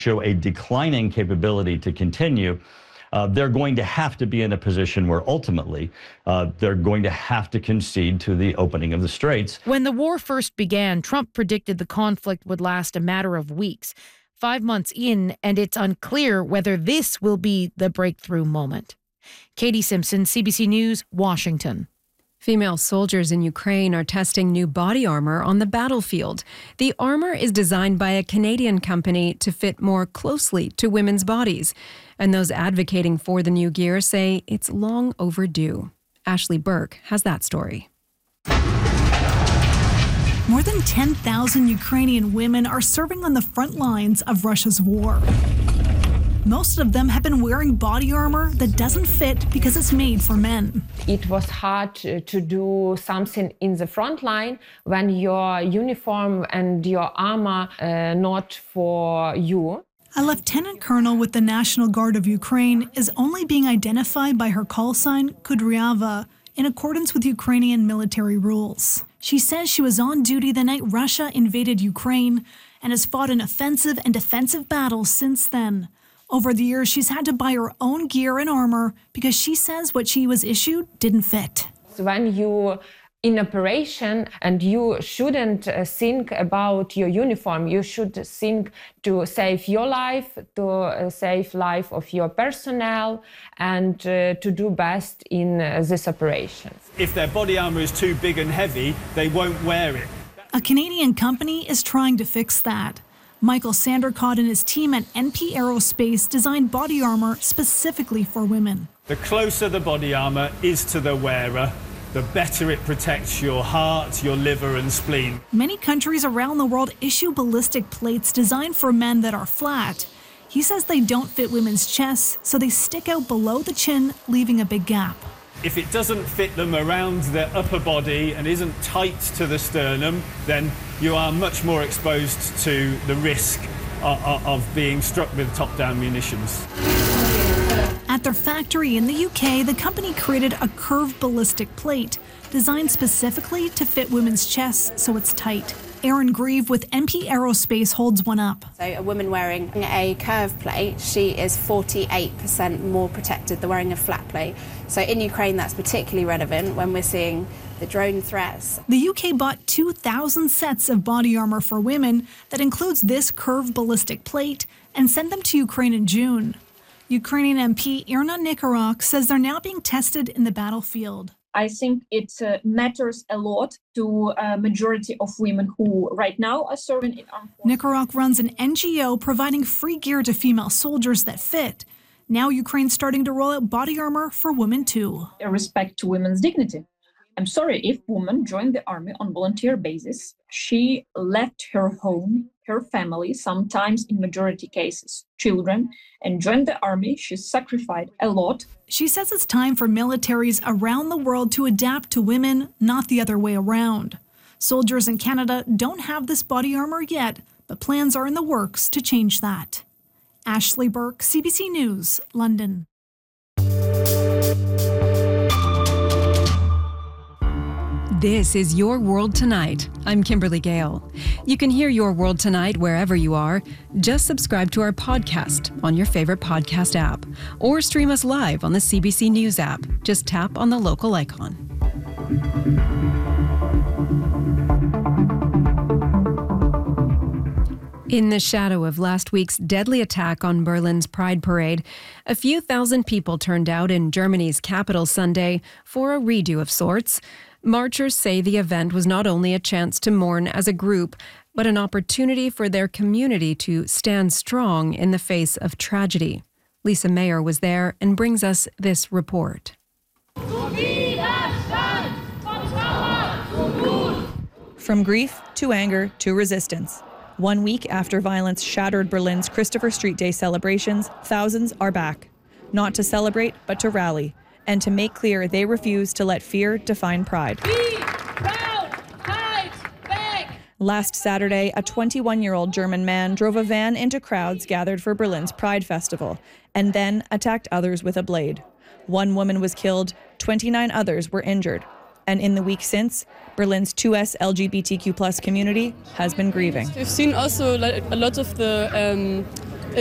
show a declining capability to continue, they're going to have to be in a position where ultimately they're going to have to concede to the opening of the straits. When the war first began, Trump predicted the conflict would last a matter of weeks. 5 months in, and it's unclear whether this will be the breakthrough moment. Katie Simpson, CBC News, Washington. Female soldiers in Ukraine are testing new body armor on the battlefield. The armor is designed by a Canadian company to fit more closely to women's bodies. And those advocating for the new gear say it's long overdue. Ashley Burke has that story. More than 10,000 Ukrainian women are serving on the front lines of Russia's war. Most of them have been wearing body armor that doesn't fit because it's made for men. It was hard to do something in the front line when your uniform and your armor not for you. A lieutenant colonel with the National Guard of Ukraine is only being identified by her call sign, Kudryava, in accordance with Ukrainian military rules. She says she was on duty the night Russia invaded Ukraine and has fought an offensive and defensive battle since then. Over the years, she's had to buy her own gear and armor because she says what she was issued didn't fit. So when you're in operation and you shouldn't think about your uniform, you should think to save your life, to save life of your personnel, and to do best in this operation. If their body armor is too big and heavy, they won't wear it. A Canadian company is trying to fix that. Michael Sandercott and his team at NP Aerospace designed body armor specifically for women. The closer the body armor is to the wearer, the better it protects your heart, your liver and spleen. Many countries around the world issue ballistic plates designed for men that are flat. He says they don't fit women's chests, so they stick out below the chin, leaving a big gap. If it doesn't fit them around the upper body and isn't tight to the sternum, then you are much more exposed to the risk of being struck with top-down munitions. At their factory in the UK, the company created a curved ballistic plate designed specifically to fit women's chests so it's tight. Erin Grieve with NP Aerospace holds one up. So a woman wearing a curved plate, she is 48% more protected than wearing a flat plate. So in Ukraine, that's particularly relevant when we're seeing the drone threats. The UK bought 2,000 sets of body armor for women that includes this curved ballistic plate and sent them to Ukraine in June. Ukrainian MP Irina Nikaruk says they're now being tested in the battlefield. I think it matters a lot to a majority of women who right now are serving in armed forces. Nikaruk runs an NGO providing free gear to female soldiers that fit. Now Ukraine's starting to roll out body armor for women too. Respect to women's dignity. I'm sorry, if woman joined the army on volunteer basis, she left her home, her family, sometimes in majority cases, children, and joined the army. She sacrificed a lot. She says it's time for militaries around the world to adapt to women, not the other way around. Soldiers in Canada don't have this body armor yet, but plans are in the works to change that. Ashley Burke, CBC News, London. This is Your World Tonight. I'm Kimberly Gale. You can hear Your World Tonight wherever you are. Just subscribe to our podcast on your favorite podcast app or stream us live on the CBC News app. Just tap on the local icon. In the shadow of last week's deadly attack on Berlin's Pride Parade, a few thousand people turned out in Germany's capital Sunday for a redo of sorts. Marchers say the event was not only a chance to mourn as a group, but an opportunity for their community to stand strong in the face of tragedy. Lisa Mayer was there and brings us this report. From grief to anger to resistance. 1 week after violence shattered Berlin's Christopher Street Day celebrations, thousands are back. Not to celebrate, but to rally. And to make clear they refuse to let fear define pride. Be proud, fight back. Last Saturday, a 21-year-old German man drove a van into crowds gathered for Berlin's Pride Festival, and then attacked others with a blade. 1 woman was killed, 29 others were injured. And in the week since, Berlin's 2S LGBTQ+ community has been grieving. We've seen also a lot of the